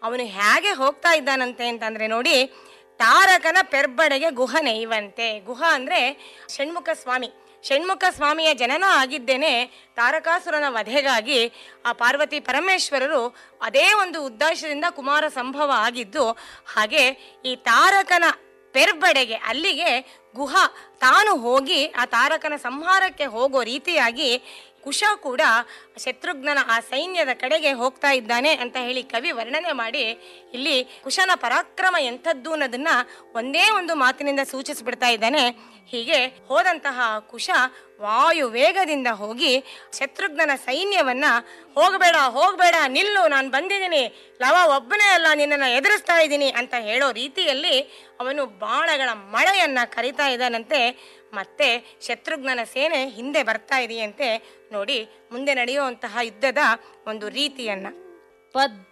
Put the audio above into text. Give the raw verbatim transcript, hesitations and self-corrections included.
ಅವನು ಹೇಗೆ ಹೋಗ್ತಾ ಇದ್ದಾನಂತೆ ಅಂತಂದ್ರೆ ನೋಡಿ, ತಾರಕನ ಪೆರ್ಬಡೆಗೆ ಗುಹ ನೈವಂತೆ. ಗುಹ ಅಂದ್ರೆ ಷಣ್ಮುಖ ಸ್ವಾಮಿ. ಷಣ್ಮುಖ ಸ್ವಾಮಿಯ ಜನನ ಆಗಿದ್ದೇನೆ ತಾರಕಾಸುರನ ವಧೆಗಾಗಿ ಆ ಪಾರ್ವತಿ ಪರಮೇಶ್ವರರು ಅದೇ ಒಂದು ಉದ್ದೇಶದಿಂದ ಕುಮಾರ ಸಂಭವ ಆಗಿದ್ದು. ಹಾಗೆ ಈ ತಾರಕನ ಪೆರ್ಬಡೆಗೆ, ಅಲ್ಲಿಗೆ ಗುಹ ತಾನು ಹೋಗಿ ಆ ತಾರಕನ ಸಂಹಾರಕ್ಕೆ ಹೋಗೋ ರೀತಿಯಾಗಿ ಕುಶ ಕೂಡ ಶತ್ರುಘ್ನನ ಆ ಸೈನ್ಯದ ಕಡೆಗೆ ಹೋಗ್ತಾ ಇದ್ದಾನೆ ಅಂತ ಹೇಳಿ ಕವಿ ವರ್ಣನೆ ಮಾಡಿ ಇಲ್ಲಿ ಕುಶನ ಪರಾಕ್ರಮ ಎಂಥದ್ದು ಅನ್ನೋದನ್ನ ಒಂದೇ ಒಂದು ಮಾತಿನಿಂದ ಸೂಚಿಸ್ಬಿಡ್ತಾ ಇದ್ದಾನೆ. ಹೀಗೆ ಹೋದಂತಹ ಕುಶ ವಾಯು ವೇಗದಿಂದ ಹೋಗಿ ಶತ್ರುಘ್ನನ ಸೈನ್ಯವನ್ನ ಹೋಗಬೇಡ ಹೋಗಬೇಡ ನಿಲ್ಲು, ನಾನು ಬಂದಿದ್ದೀನಿ, ಲವ ಒಬ್ಬನೇ ಅಲ್ಲ ನಿನ್ನನ್ನು ಎದುರಿಸ್ತಾ ಇದ್ದೀನಿ ಅಂತ ಹೇಳೋ ರೀತಿಯಲ್ಲಿ ಅವನು ಬಾಣಗಳ ಮಳೆಯನ್ನ ಕರಿತಾ ಇದ್ದಾನಂತೆ. ಮತ್ತೆ ಶತ್ರುಘ್ನನ ಸೇನೆ ಹಿಂದೆ ಬರ್ತಾ ಇದೆಯಂತೆ. ನೋಡಿ ಮುಂದೆ ನಡೆಯುವಂತಹ ಯುದ್ಧದ ಒಂದು ರೀತಿಯನ್ನ. ಪದ್